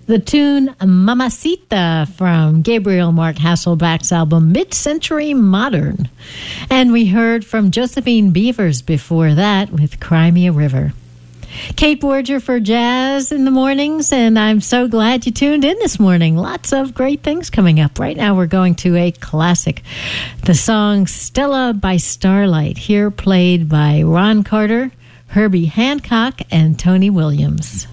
The tune Mamacita from Gabriel Mark Hasselback's album Mid-Century Modern. And we heard from Josephine Beavers before that with Cry Me a River. Kate Borger for Jazz in the Mornings, and I'm so glad you tuned in this morning. Lots of great things coming up. Right now we're going to a classic, the song Stella by Starlight, here played by Ron Carter, Herbie Hancock, and Tony Williams.